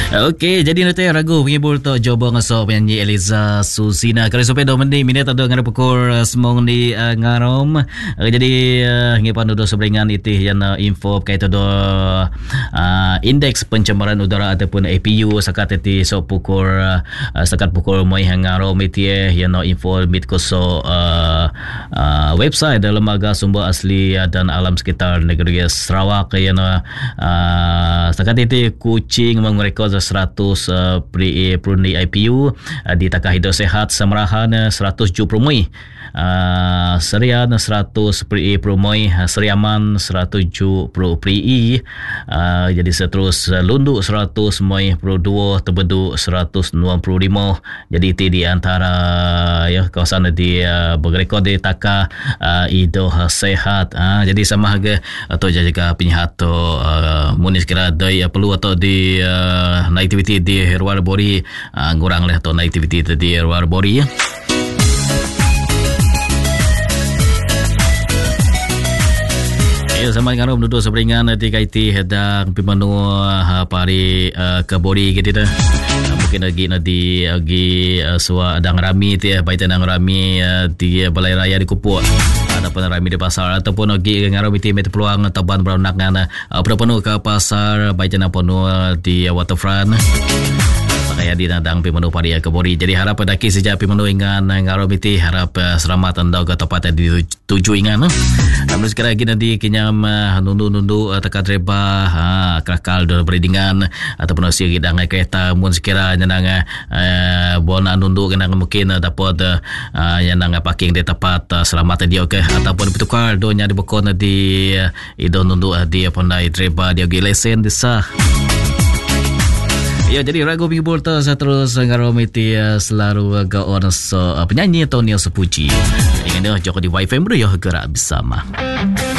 Okey, jadi nanti ragu penghibur tu coba ngasok penyanyi Eliza Susina. Kalau sampai 2 minit ada ngara pukul semong di ngarom. Jadi ngipan do seberingan itu yang info berkaitan do indeks pencemaran udara ataupun APU sakat itu so pukul sakat pukul moi ngarom itu yang info mitkoso website lembaga sumber asli dan alam sekitar negeri Sarawak yang sakat itu Kuching merekod 100 perunding IPU di Takah Hidup Sehat Semerahan 100 Juprumui Serian 100 Perumui Seriaman 100 Jupri jadi seterus Lunduk 100 Moi Pro 2 Tebedu 195 jadi itu di antara ya kawasan di berrekod di Takah Hidup Sehat jadi sama harga atau jika penyihat atau munis kira dai perlu atau di aktiviti di luar bori kurang lah atau aktiviti di luar bori ya. Sama dengan duduk seberingan nanti kaiti hedang pimanu pari ke bori gitu dah. Mungkin lagi suah adang rami tu ya, baik adang rami di balai raya di Kupuk. Ataupun rami di pasar ataupun lagi ngarami ti met peluang taban beranak ngana penuh ke pasar baik penuh di waterfront. Pakaya di nadang pimanu pari ke bori. Jadi harap daki sejak pimanu ingan ngarami ti harap selamat anda ke tempat di tuju ingan. Namun sekarang lagi nanti kenyam nundu tekat reba krakal do beridingan ataupun si gidang kereta mun sekiranya nang bona nundu kena mungkin dapat yang nang parking di tempat selamat dia okey ataupun bertukar do nya dibekon di ido nundu di pondai reba dia gi lesen disah. Ya, jadi ragu penghibur tu terus ngaromiti selalu gaon penyanyi Tony Sepuji. Dengan dia Joko di Wi-Fi bro ya gerak bersama.